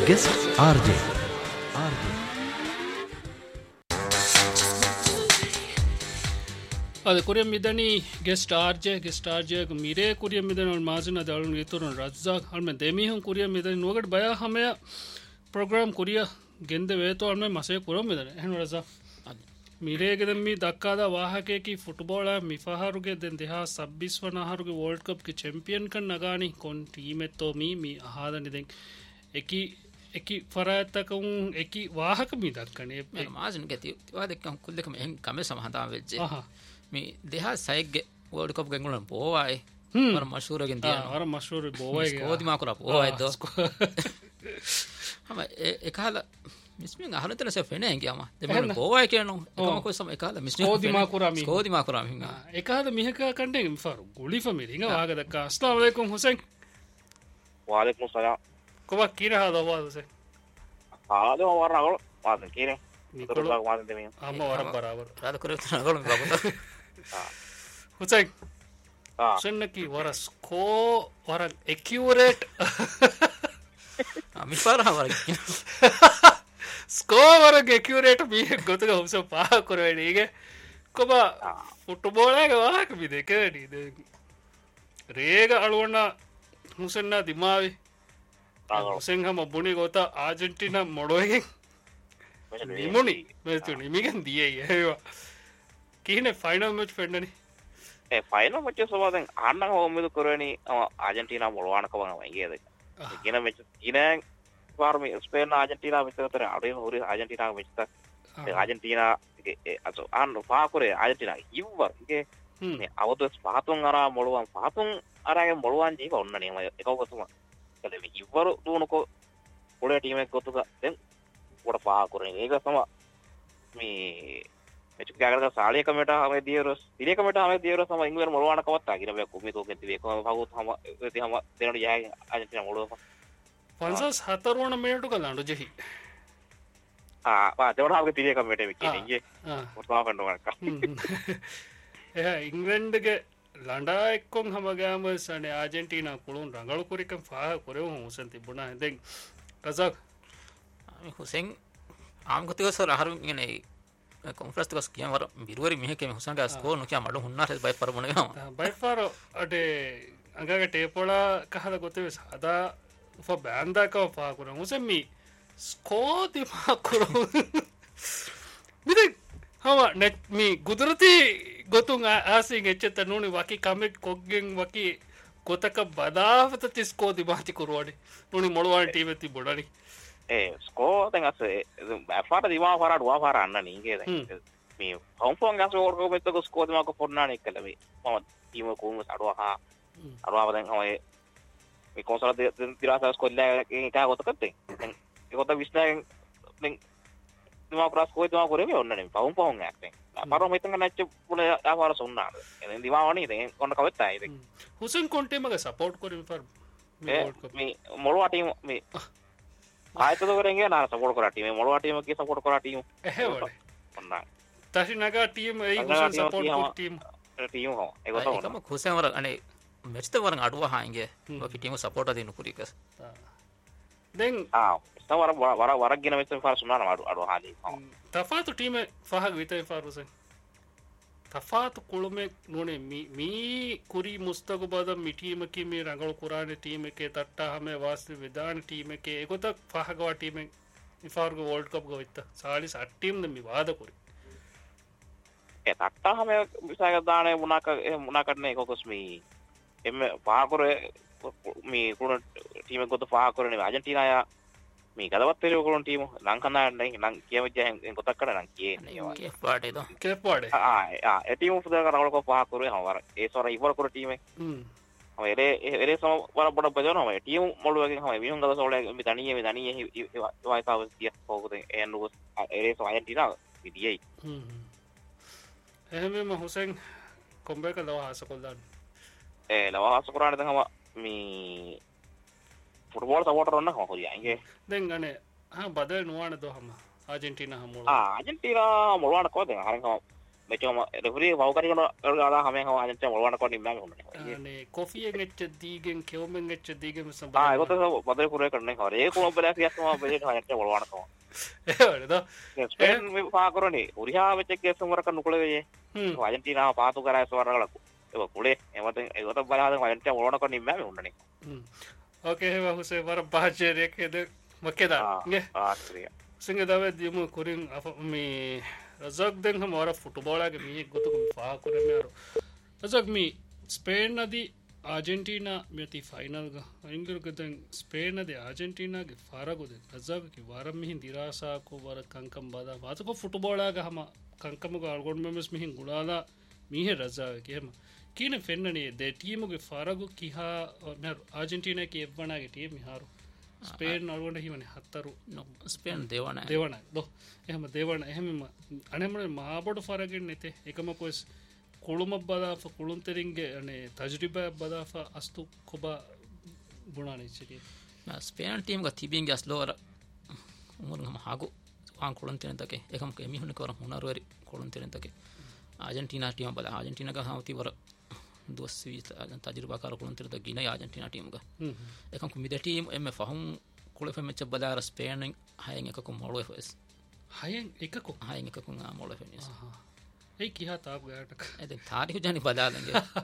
guest RJ. ಅದು ಕುರಿಯ ಮಿದನಿ guest RJ ಮಿರೆ ಕುರಿಯ ಮಿದನಿ ಮಾಜಿನ ದಾಳು ಇತುರು ರಜ್ಜಾಕ್ ಹಲ್ಮೆ ದೇಮಿಹಂ ಕುರಿಯ ಮಿದನಿ ನೋಗಡ್ ಬಯ ಹಮೆಯ ಪ್ರೋಗ್ರಾಮ್ ಕುರಿಯ ಗೆಂದೆ ವೇತೋ ಹಲ್ಮೆ ಮಸೆ ಕುರೋ ಮಿದನಿ ಏನು ರಜಾ ಮಿರೆಗೆ ಮಿ ದಕ್ಕಾದ ವಾಹಕೇಕಿ ಫುಟ್ಬಾಲ್ ಮಿಫಹಾರುಗೆ ದೆನ್ ದೇಹ 26 ವನಹಾರುಗೆ ವರ್ಲ್ಡ್ ಕಪ್ ಗೆ ಚಾಂಪಿಯನ್ ಕನ್ ನಗಾನಿ ಕೊನ್ ಟೀಮ್ ಎತ್ತೋ ಮಿ ಆಹಾದನಿ ದೆನ್ ಎಕಿ ಫರಾಯತಕಂ ಎಕಿ ವಾಹಕ ಮಿ ದಕ್ಕನೆ ಮಾಜಿನ ಗೆ ತಿವಾದಕ್ಕೆ ಕುಲ್ಲಕಮ ಹೆಂ ಕಮೆ ಸಮಾಧಾನ ವೆಜ್ಜೆ මේ දෙහා සයිග්ගේ වර්ල්ඩ් කප් ගෙන්ගුලන් පෝවායි වර මෂූරගෙන් තියන වර මෂූර බෝවායි ස්කෝදිමා කරා පෝවායිද හම එකහල මිස්මින් අහලතන සේ ෆෙනේ ගියාම දෙමන පෝවායි කියනෝ එකම කොසම එකහල මිස්මින් ස්කෝදිමා කරා මින් එකහල මිහක කණ්ඩේ මිෆාරු ගුලි family nga waaga dakka assalamu alaikum Hussein wa alaikum salam koba kira hada wa Hussein hada wa warna wa kire Nikolo wa de mi amma wara barabar rada kureta nagol babuta Hussein Sennaki wara wara accurate මිපාරා වර score wara accurate mi gotuga humsa pa korwedi ige koba football එක වාහක mi dekadi de rega alwana Hussein na dimawi Hussein hama buni gota Argentina modoegen නිමුණි මෙතුනි මිගෙන් දියේ ඒවා කීනේ final match ෆෙන්නනි final match සෝවාදෙන් ආන්නක හොම්මෙද කරවනි ආජන්ටිනා මොළවානක වගේ වයියද කියන match කින පාරමි Spain ආජන්ටිනා match අතර අඩේ හොරි ආජන්ටිනා match ත ආජන්ටිනා අසෝ ආන්න පාකුරේ ආජන්ටිනා ඉව්වා ඉගේ මේ අවදස් පහතුන් අරා මොළවන් පහතුන් අරාගේ මොළවන් ජීව ඔන්නනේ මම එකවකතුම කලේ මේ ඉවරු දුනකෝ පොළේ ටීම් එක ගොතුක දැන් what a far corner. Ega sama me Mechukaga Sali Cometa Hame Deros, Dile Cometa Hame Deros, sama England Molana Kota, give a Kumiko can be Hama, they don't yag Argentina Molova. Fansas Hatarona made to Galando Jehi. But they don't have a Tile Cometa making what's often to work. England get Landa Kong Hamagamas and Argentina Kulun Rangal Kurikam Fa Korean Santibuna and then Kazak. Hussain ආම්ගතික සර අහරු ඉන්නේ conference එකක් කියම වර බිරුවරි මෙහෙක මේ හුසන්ගේ score නොකිය මඩ හුන්නාට බයි පර මොන ගම බයි පර අඩේ අංගගේ ටේපෝලා කහල ගොතේ සාදා උෆ බෑන්දා කව පා කරන හුසෙන් මි ස්කෝර් දිමා කරෝ මිද හම net මි ගුදරති ගොතුන් ආසින් එච්චත නෝනි වකි කමෙට් කොග්ගෙන් වකි කොතක බදාවත ති ස්කෝර් දිමාති කරවඩි නෝනි මොළවාන ටීම් එකේ බොඩනි score then as a far the one for a dwarf and an inge me home phone gas or go with the score the mark for nani calami team of coons aroha aroha than how because of the Tirasa squad like in Tago to cutting and you got the Vista the mark score the mark on him home phone acting Parometing and I so not and then the one anything on the cover tie Hussein Conte support for me more team me ආයතනවරෙන් නා support කරා team මොළවා team එකේ support කරා team එහෙවල ඔන්න තෂිනගා team ඒ කුසන් support කර team හො ඒක තමයි ඒකම කුසන් වර අනේ මැච් ත වරන් අඩුව හාංගේ ඔකි ටීම් සපෝට් අදිනු කුරිකස් දැන් වර වරක් ගෙන මෙතන ෆාර සුනාන අඩුව හාලි තෆාතු ටීම් ෆහග විතේ ෆාරුසන් තෆාතු කුළුමේ නෝනේ මී කුරි මුස්තග බද මිටීම කි මේ රංගල කුරානේ ටීම් එකේ තට්ටා හැම වාස්තු විදාන ටීම් එකේ ඒකත ෆහගව ටීම් ඉෆාර්ග වර්ල්ඩ් කප් ගවිත්ත සාලිස් අට ටීම් ද මේ වාද කුරි ඒ තට්ටා හැම විසයක දානේ මුනා කරන්නේ ඒකකොස් මේ එම්ම පහකරේ මේ කුණ ටීම් එක ගොත පහකරනේ ආජන්ටිනා මේ ගලවත් පෙරේ කුණ ටීම ලංකනා නම් කියවජ්ජෙන් ගොතක් කරා නම් කියන්නේ කේප් පාඩේද කේප් පාඩේ ඒ ටීම උපදා කරනකොට කො පහකරේ හවර ඒ සොර ඉවර කර ටීම් එක එරේ සම වර බඩ බජනවා මේ ටීම් මොළුවකින් හැම විහුන් ගල සෝලේ මේ දණියේ වයිතාව තිය පොකද එන්නු එරේ සම ආජන්ටිනා විදියයි එහෙමම හුසෙන් කොම්බේක ලවහස කොල්ලන් ලවහස කරානේ තම මේ ෆුටබෝල් සපෝටර් වන්න හොරියන්ගේ දැන් අනේ බදල් නුවාන දොහම ආජන්ටිනා මොළවා ආජන්ටිනා මොළවාන කොද හරංගම මෙචම රෙෆරි වවකරන අලා හැම ආජන්ටිනා මොළවන්න කොට ඉම්මා හොන්නේ අනේ කොෆිය ගෙච්ච දීගෙන් කෙවමෙන් ගෙච්ච දීගෙන් සම්බ ඒකත බදේ පුරේ කරන්නේ හරි ඒක කොහොම බලා කියනවා බෙලේ ආජන්ටිනා මොළවන්න කම ඒවලද ස්පේන් මේ පාකරනේ උරිහා වෙච්ච කේස් වරක නුකුල වෙයේ ආජන්ටිනා පාතු කරා සවරගල ඒක කුලේ එමතෙන් ඒකත බලාද ආජන්ටිනා මොළවන්න කොට ඉම්මා හොන්නේ ඕකේ හේවා හුසේ වර බාජරයක් එද මකේදා නේ ආත්‍රිය සිංගදාවේ දියමු කුරින් මේ රසක් දෙන් හමාර ෆුටබෝලාගේ මේ ගොතුක පහ කරන්නේ රසක් මේ ස්පේන් නදී ආජෙන්ටිනා මෙති ෆයිනල් ಗ ಇಂಗರ್ ಗದನ್ ಸ್ಪೇನ್ ನದಿ ಆರ್ಜೆಂಟೀನಾಗೆ ಫಾರಗುದೆ ರಜಾಗೆ ವಾರಂ ಮಿಹಿನ್ ದಿರಾಸಾ ಕೋ ವರ ಕಂಕಂ ಬಾದಾ ವಾತಕೋ ಫುಟ್ಬಾಲಾಗ ಹಮ ಕಂಕಂ ಗ ಅಲ್ಗೊಂಡ್ ಮೆಮಸ್ ಮಿಹಿನ್ ಗುಲಾಲಾ ಮಿಹೆ ರಜಾಗೆ ಹಮ ಕೀನೆ ಫೆನ್ನನೆ ದೆ ಟೀಮುಗೆ ಫಾರಗು ಕಿಹಾ ನ ಆರ್ಜೆಂಟೀನಾ ಗೆ ಎವ್ವನಾಗೆ ಟೀಮ್ ಮಿಹಾರು ಸ್ಪೇನ್ ಅಲ್ಗೊಂಡ ಹಿವನೆ ಹತ್ತರು ස්පේන් දේවන ದೇವಣ ದೋ එහෙම ದೇವಣ එහෙම අනෙමන මහබඩ ෆරගෙන් නැතේ එකම කොස් කුළුම බදාෆ කුළුන්තරින්ගේ අනේ තජරිබ බදාෆ අස්තු කොබ ගුණානිච්චේ ස්පේන් ටීම් ಗ තිබින් ගස් ලෝර උමුරුම හාගු ආන් කුළුන්තරින් තකේ එකම කෙමි හුන කර හුනරුවරි කුළුන්තරින් තකේ ආජන්ටිනා ටීම් බල ආජන්ටිනා ಗ හවති වර दोस्वी तजुर्बा कार कुलंतिर द गिना अर्जेंटीना टीम गा एकम कुमिदा टीम एम फहम कुले फे मैच बदार स्पेन हायंग एकको मोड़ो एफएस हायंग एकको मोड़ो एफएस ए किहा ताप गया टक ए थारी जानी बदा लेंगे